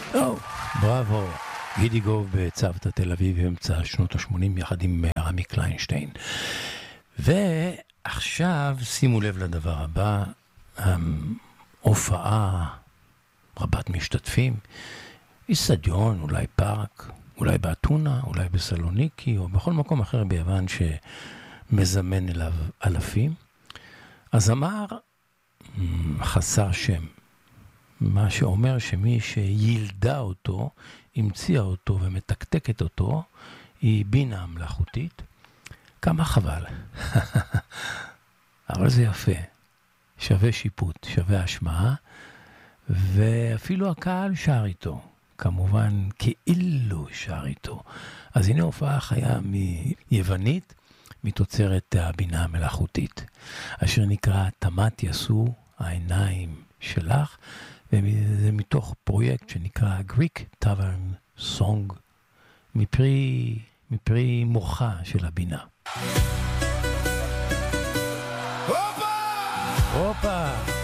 בראבו, גידי גוב בצוותא תל אביב באמצע שנות ה-80 יחד עם רמי קליינשטיין. ועכשיו שימו לב לדבר הבא, הופעה רבת משתתפים, איצטדיון, אולי פארק, אולי באתונה, אולי בסלוניקי או בכל מקום אחר ביוון שמזמן אליו אלפים. הזמר חסר שם, מה שאומר שמי שילדה אותו, המציאה אותו ומתקתקת אותו, היא בינה מלאכותית. כמה חבל. אבל זה יפה. שווה שיפוט, שווה השמעה, ואפילו הקהל שר איתו. כמובן כאילו שר איתו. אז הנה הופעה חיה מיוונית, מתוצרת הבינה המלאכותית, אשר נקרא תמת יסו העיניים שלך, וזה מתוך פרויקט שנקרא Greek Tavern Song, מפרי מוחה של הבינה. הופה!